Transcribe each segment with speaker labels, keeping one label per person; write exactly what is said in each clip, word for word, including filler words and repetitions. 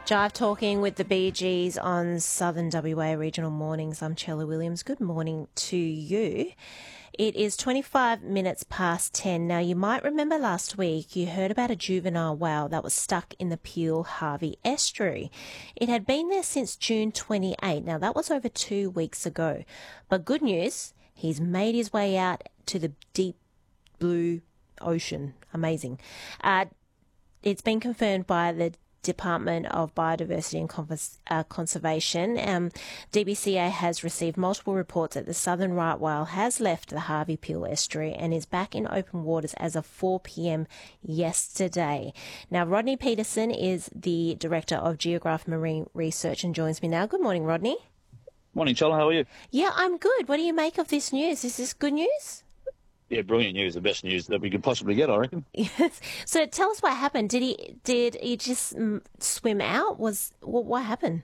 Speaker 1: Jive talking with the Bee Gees on Southern W A Regional Mornings. I'm Chella Williams. Good morning to you. It is twenty-five minutes past ten. Now, you might remember last week you heard about a juvenile whale that was stuck in the Peel Harvey estuary. It had been there since June twenty-eighth. Now, that was over two weeks ago. But good news, he's made his way out to the deep blue ocean. Amazing. Uh, it's been confirmed by the Department of Biodiversity and Convers- uh, Conservation. Um, D B C A has received multiple reports that the southern right whale has left the Harvey Peel estuary and is back in open waters as of four p.m. yesterday. Now, Rodney Peterson is the Director of Geograph Marine Research and joins me now. Good morning, Rodney.
Speaker 2: Morning, Chella. How are you?
Speaker 1: Yeah, I'm good. What do you make of this news? Is this good news?
Speaker 2: Yeah, brilliant news. The best news that we could possibly get, I reckon.
Speaker 1: Yes. So tell us what happened. Did he did he just mm, swim out? Was what, what happened?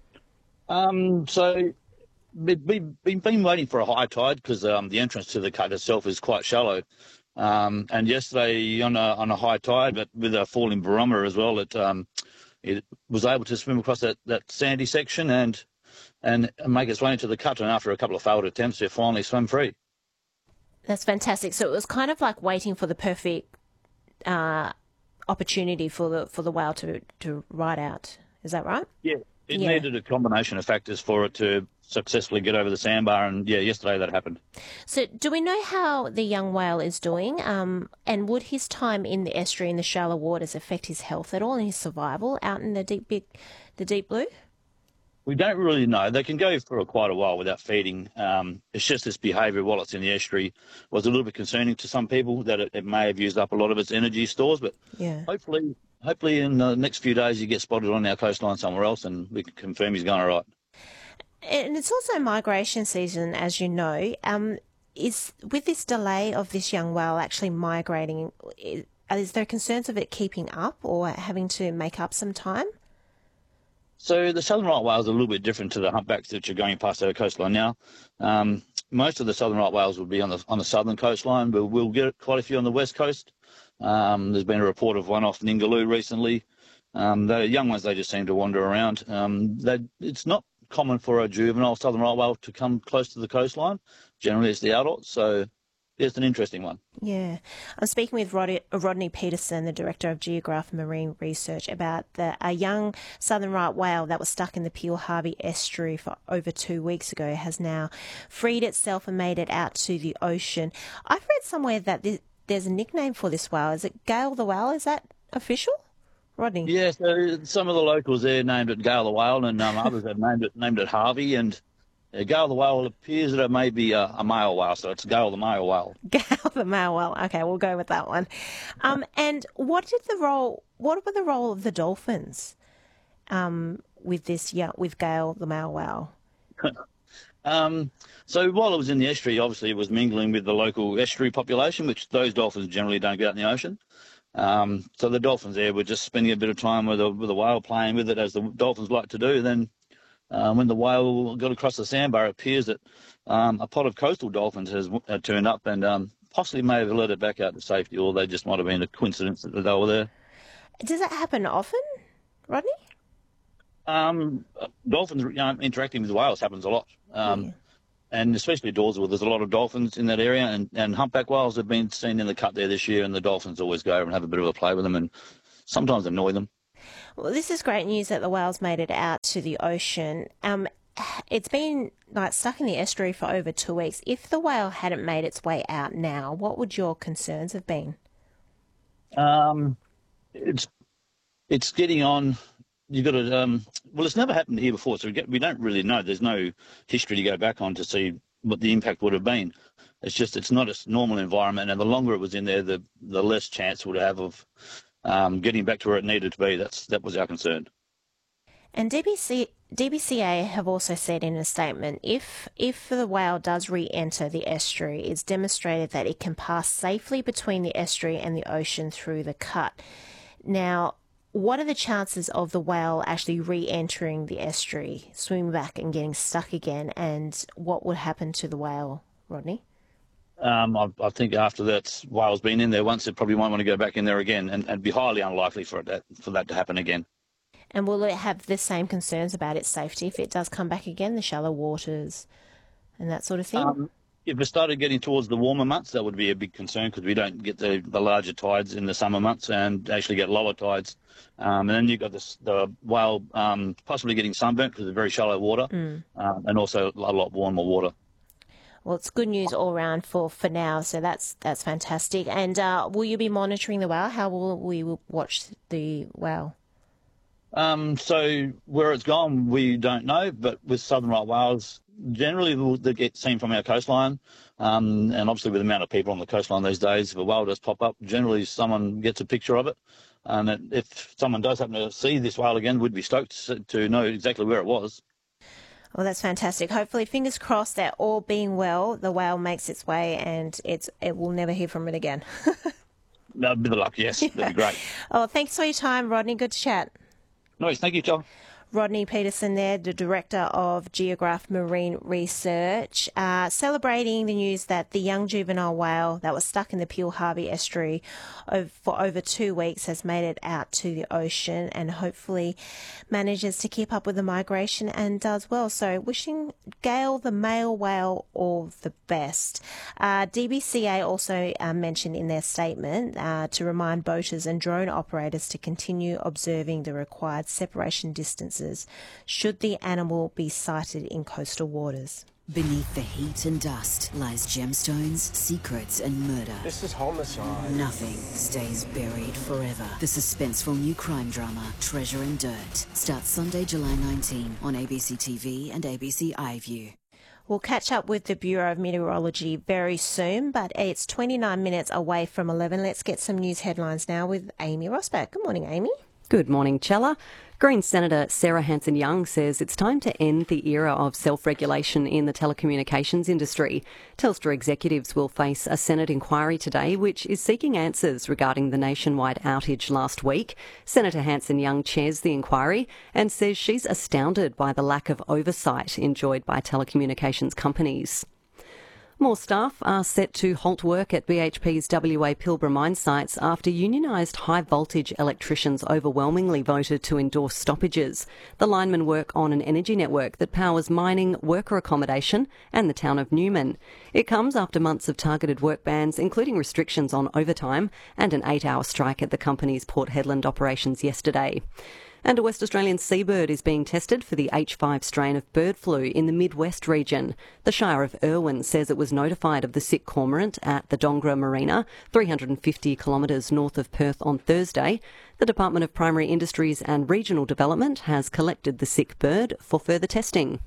Speaker 2: Um, so we've been, been waiting for a high tide because um, the entrance to the cut itself is quite shallow. Um, and yesterday on a on a high tide, but with a falling barometer as well, it um, it was able to swim across that, that sandy section and and make its way into the cut. And after a couple of failed attempts, it finally swam free.
Speaker 1: That's fantastic. So it was kind of like waiting for the perfect uh, opportunity for the for the whale to, to ride out. Is that right?
Speaker 2: Yeah, it
Speaker 1: Yeah.
Speaker 2: needed a combination of factors for it to successfully get over the sandbar, and yeah, yesterday that happened.
Speaker 1: So do we know how the young whale is doing? Um, and would his time in the estuary in the shallow waters affect his health at all and his survival out in the deep big, the deep blue?
Speaker 2: We don't really know. They can go for a, quite a while without feeding. Um, it's just this behaviour while it's in the estuary was a little bit concerning to some people that it, it may have used up a lot of its energy stores. But
Speaker 1: Yeah.
Speaker 2: hopefully, hopefully in the next few days, you get spotted on our coastline somewhere else, and we can confirm he's going all right.
Speaker 1: And it's also migration season, as you know. Um, is with this delay of this young whale actually migrating, is, is there concerns of it keeping up or having to make up some time?
Speaker 2: So the southern right whales are a little bit different to the humpbacks that you're going past our coastline now. Um, most of the southern right whales will be on the on the southern coastline, but we'll get quite a few on the west coast. Um, there's been a report of one off Ningaloo recently. Um, the young ones, they just seem to wander around. Um, they, it's not common for a juvenile southern right whale to come close to the coastline. Generally, it's the adults, so it's an interesting one.
Speaker 1: Yeah. I'm speaking with Rod- Rodney Peterson, the Director of Geograph Marine Research, about the, a young southern right whale that was stuck in the Peel Harvey estuary for over two weeks ago has now freed itself and made it out to the ocean. I've read somewhere that this, there's a nickname for this whale. Is it Gale the Whale? Is that official? Rodney?
Speaker 2: Yeah, so some of the locals there named it Gale the Whale, and um, others have named it named it Harvey, and Uh, Gale the whale appears that it may be a, a male whale, so it's Gale the male whale.
Speaker 1: Gale the male whale. Okay, we'll go with that one. Um, and what did the role? What were the role of the dolphins um, with this? Yeah, with Gale the male whale.
Speaker 2: um, so while it was in the estuary, obviously it was mingling with the local estuary population, which those dolphins generally don't get out in the ocean. Um, so the dolphins there were just spending a bit of time with a with a whale, playing with it as the dolphins like to do. Then. Uh, when the whale got across the sandbar, it appears that um, a pod of coastal dolphins has uh, turned up and um, possibly may have let it back out to safety, or they just might have been a coincidence that they were there.
Speaker 1: Does that happen often, Rodney?
Speaker 2: Um, dolphins you know, interacting with whales happens a lot, um,
Speaker 1: Yeah.
Speaker 2: and especially Dawesville. There's a lot of dolphins in that area, and, and humpback whales have been seen in the cut there this year, and the dolphins always go over and have a bit of a play with them and sometimes annoy them.
Speaker 1: Well, this is great news that the whales made it out to the ocean. Um, it's been like stuck in the estuary for over two weeks. If the whale hadn't made its way out now, what would your concerns have been?
Speaker 2: Um, it's it's getting on. You've got to. Um, well, it's never happened here before, so we, get, we don't really know. There's no history to go back on to see what the impact would have been. It's just it's not a normal environment, and the longer it was in there, the the less chance it would have of um, getting back to where it needed to be. That's that was our concern.
Speaker 1: And D B C, D B C A have also said in a statement, if if the whale does re-enter the estuary, it's demonstrated that it can pass safely between the estuary and the ocean through the cut. Now, what are the chances of the whale actually re-entering the estuary, swimming back and getting stuck again? And what would happen to the whale, Rodney?
Speaker 2: Um, I, I think after that whale's been in there once, it probably won't want to go back in there again, and, and be highly unlikely for it that, for that to happen again.
Speaker 1: And will it have the same concerns about its safety if it does come back again, the shallow waters and that sort of thing?
Speaker 2: Um, if it started getting towards the warmer months, that would be a big concern because we don't get the, the larger tides in the summer months and actually get lower tides. Um, and then you've got this, the whale um, possibly getting sunburnt because it's very shallow water mm. um, and also a lot warmer water.
Speaker 1: Well, it's good news all around for, for now, so that's that's fantastic. And uh, will you be monitoring the whale? How will we watch the whale?
Speaker 2: Um, so where it's gone, we don't know, but with southern right whales, generally they get seen from our coastline, um, and obviously with the amount of people on the coastline these days, if a whale does pop up, generally someone gets a picture of it. And it, if someone does happen to see this whale again, we'd be stoked to, to know exactly where it was.
Speaker 1: Well, that's fantastic. Hopefully, fingers crossed that all being well, the whale makes its way and it's it will never hear from it again.
Speaker 2: No, bit of luck, yes. Yeah. That'd be great.
Speaker 1: Oh, thanks for your time, Rodney. Good to chat.
Speaker 2: No, thank you, John.
Speaker 1: Rodney Peterson there, the Director of Geograph Marine Research, uh, celebrating the news that the young juvenile whale that was stuck in the Peel Harvey estuary for over two weeks has made it out to the ocean and hopefully manages to keep up with the migration and does well. So wishing Gail, the male whale, all the best. Uh, D B C A also uh, mentioned in their statement uh, to remind boaters and drone operators to continue observing the required separation distances should the animal be sighted in coastal waters.
Speaker 3: Beneath the heat and dust lies gemstones, secrets and murder.
Speaker 4: This is homicide.
Speaker 3: Nothing stays buried forever. The suspenseful new crime drama, Treasure and Dirt, starts Sunday, July nineteenth on A B C T V and A B C iView.
Speaker 1: We'll catch up with the Bureau of Meteorology very soon, but it's twenty-nine minutes away from eleven. Let's get some news headlines now with Amy Rosbach. Good morning, Amy.
Speaker 5: Good morning, Chella. Greens Senator Sarah Hanson-Young says it's time to end the era of self-regulation in the telecommunications industry. Telstra executives will face a Senate inquiry today which is seeking answers regarding the nationwide outage last week. Senator Hanson-Young chairs the inquiry and says she's astounded by the lack of oversight enjoyed by telecommunications companies. More staff are set to halt work at B H P's W A Pilbara mine sites after unionised high-voltage electricians overwhelmingly voted to endorse stoppages. The linemen work on an energy network that powers mining, worker accommodation and the town of Newman. It comes after months of targeted work bans, including restrictions on overtime and an eight-hour strike at the company's Port Hedland operations yesterday. And a West Australian seabird is being tested for the H five strain of bird flu in the Mid-West region. The Shire of Irwin says it was notified of the sick cormorant at the Dongra Marina, three hundred fifty kilometres north of Perth on Thursday. The Department of Primary Industries and Regional Development has collected the sick bird for further testing.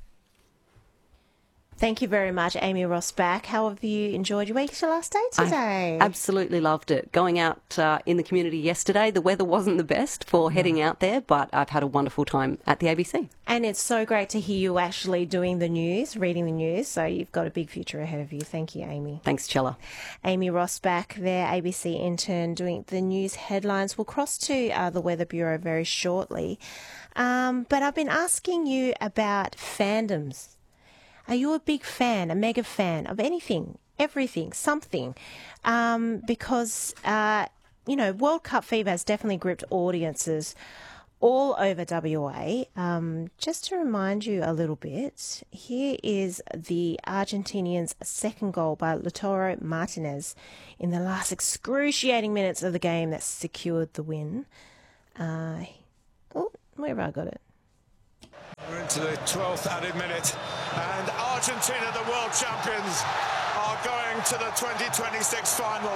Speaker 1: Thank you very much, Amy Rosbach. How have you enjoyed your week? It's your last day today.
Speaker 5: I absolutely loved it. Going out uh, in the community yesterday, the weather wasn't the best for heading no. out there, but I've had a wonderful time at the A B C.
Speaker 1: And it's so great to hear you actually doing the news, reading the news, so you've got a big future ahead of you. Thank you, Amy.
Speaker 5: Thanks, Chella.
Speaker 1: Amy Rosbach, their A B C intern, doing the news headlines. We'll cross to uh, the Weather Bureau very shortly. Um, but I've been asking you about fandoms. Are you a big fan, a mega fan of anything, everything, something? Um, because, uh, you know, World Cup fever has definitely gripped audiences all over W A. Um, just to remind you a little bit, here is the Argentinians' second goal by Lautaro Martinez in the last excruciating minutes of the game that secured the win. Uh, oh, where have I got it?
Speaker 6: We're into the twelfth added minute, and Argentina, the world champions, are going to the twenty twenty-six final.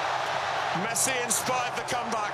Speaker 6: Messi inspired the comeback.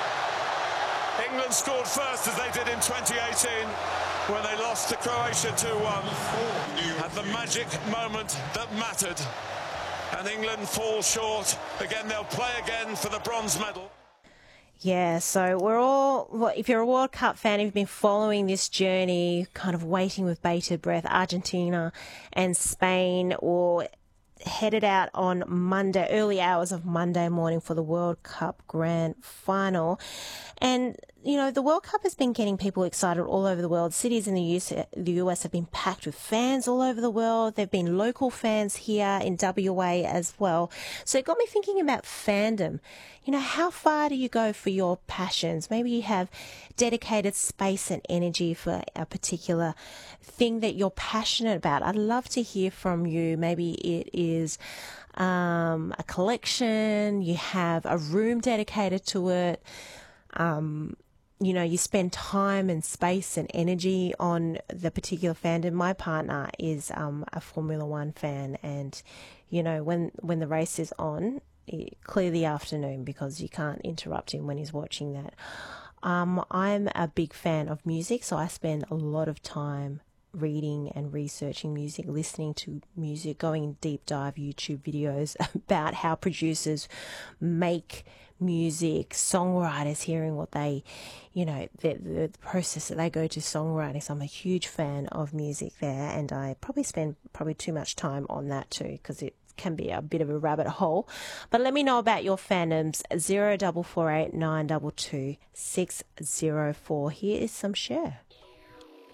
Speaker 6: England scored first, as they did in twenty eighteen, when they lost to Croatia two one. At the magic moment that mattered, and England fall short. Again, they'll play again for the bronze medal.
Speaker 1: Yeah, so we're all, if you're a World Cup fan, if you've been following this journey, kind of waiting with bated breath, Argentina and Spain, or headed out on Monday, early hours of Monday morning for the World Cup Grand Final. And you know, the World Cup has been getting people excited all over the world. Cities in the U S, the U S have been packed with fans all over the world. There have been local fans here in W A as well. So it got me thinking about fandom. You know, how far do you go for your passions? Maybe you have dedicated space and energy for a particular thing that you're passionate about. I'd love to hear from you. Maybe it is um, a collection, you have a room dedicated to it. Um, you know, you spend time and space and energy on the particular fandom. My partner is um, a Formula One fan, and, you know, when, when the race is on, it, clear the afternoon because you can't interrupt him when he's watching that. Um, I'm a big fan of music, so I spend a lot of time reading and researching music, listening to music, going in deep dive YouTube videos about how producers make music, songwriters, hearing what they, you know, the, the process that they go to songwriting. So I'm a huge fan of music there, and I probably spend probably too much time on that too because it can be a bit of a rabbit hole. But let me know about your fandoms. Zero double four eight nine double two six zero four. Here is some Cher.